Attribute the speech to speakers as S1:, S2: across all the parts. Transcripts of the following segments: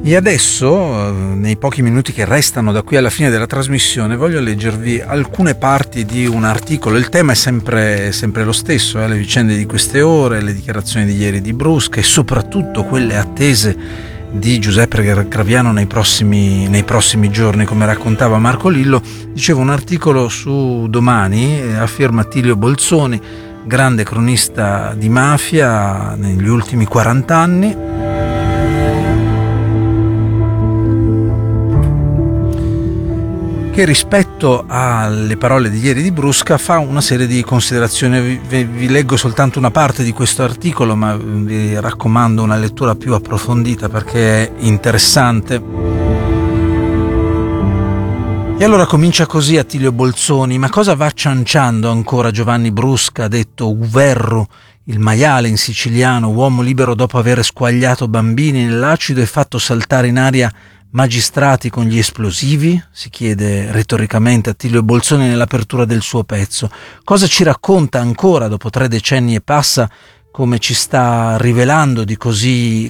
S1: E adesso, nei pochi minuti che restano da qui alla fine della trasmissione, voglio leggervi alcune parti di un articolo. Il tema è sempre lo stesso, le vicende di queste ore, le dichiarazioni di ieri di Brusca e soprattutto quelle attese di Giuseppe Graviano nei prossimi giorni, come raccontava Marco Lillo. Dicevo, un articolo su Domani a firma Attilio Bolzoni, grande cronista di mafia negli ultimi 40 anni. Che rispetto alle parole di ieri di Brusca fa una serie di considerazioni. Vi leggo soltanto una parte di questo articolo, ma vi raccomando una lettura più approfondita perché è interessante. E allora comincia così Attilio Bolzoni: ma cosa va cianciando ancora Giovanni Brusca, detto Uverru, il maiale in siciliano, uomo libero dopo aver squagliato bambini nell'acido e fatto saltare in aria magistrati con gli esplosivi? Si chiede retoricamente Attilio Bolzoni nell'apertura del suo pezzo. Cosa ci racconta ancora dopo 3 decenni e passa, cosa ci sta rivelando di così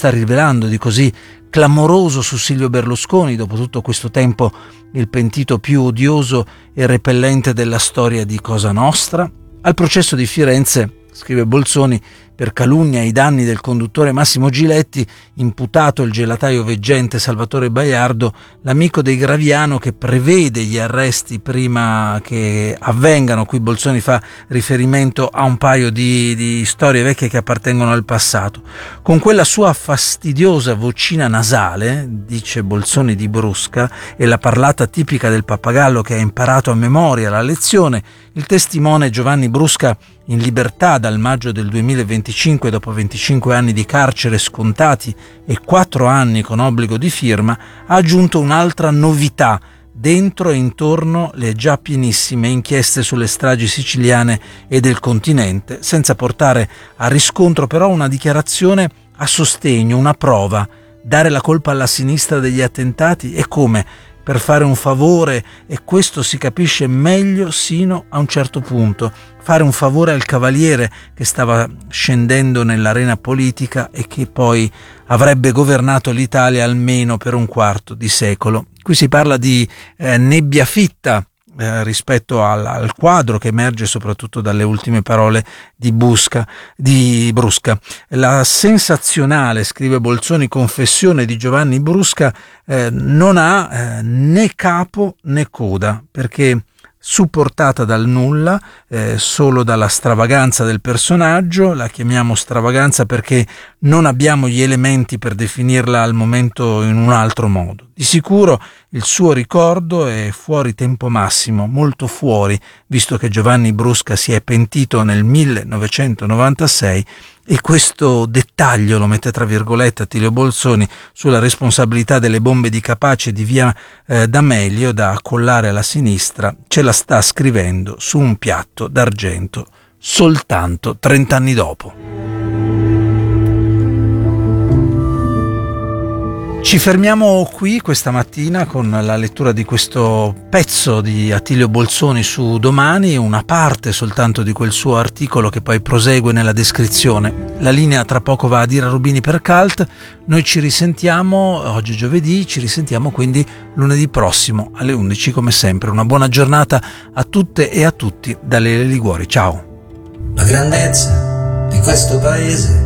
S1: clamoroso su Silvio Berlusconi dopo tutto questo tempo, il pentito più odioso e repellente della storia di Cosa Nostra? Al processo di Firenze, scrive Bolzoni, per calunnia ai danni del conduttore Massimo Giletti, imputato il gelataio veggente Salvatore Baiardo, l'amico dei Graviano che prevede gli arresti prima che avvengano. Qui Bolzoni fa riferimento a un paio di storie vecchie che appartengono al passato. Con quella sua fastidiosa vocina nasale, dice Bolzoni di Brusca, e la parlata tipica del pappagallo che ha imparato a memoria la lezione, il testimone Giovanni Brusca, in libertà dal maggio del 2025 dopo 25 anni di carcere scontati e 4 anni con obbligo di firma, ha aggiunto un'altra novità dentro e intorno le già pienissime inchieste sulle stragi siciliane e del continente, senza portare a riscontro però una dichiarazione a sostegno, una prova: dare la colpa alla sinistra degli attentati. E come? Per fare un favore, e questo si capisce meglio sino a un certo punto, fare un favore al cavaliere che stava scendendo nell'arena politica e che poi avrebbe governato l'Italia almeno per un quarto di secolo. Qui si parla di nebbia fitta rispetto al quadro che emerge soprattutto dalle ultime parole di Brusca. La sensazionale, scrive Bolzoni, confessione di Giovanni Brusca non ha né capo né coda, perché supportata dal nulla, solo dalla stravaganza del personaggio. La chiamiamo stravaganza perché non abbiamo gli elementi per definirla al momento in un altro modo. Di sicuro il suo ricordo è fuori tempo massimo, molto fuori, visto che Giovanni Brusca si è pentito nel 1996, e questo dettaglio, lo mette tra virgolette Attilio Bolzoni, sulla responsabilità delle bombe di Capaci e di via D'Amelio da accollare alla sinistra, ce la sta scrivendo su un piatto d'argento soltanto 30 anni dopo. Ci fermiamo qui questa mattina con la lettura di questo pezzo di Attilio Bolzoni su Domani, una parte soltanto di quel suo articolo che poi prosegue nella descrizione. La linea tra poco va a Dira Rubini per Cult. Noi ci risentiamo oggi giovedì, ci risentiamo quindi lunedì prossimo alle 11 come sempre. Una buona giornata a tutte e a tutti da Lele Liguori. Ciao.
S2: La grandezza di questo paese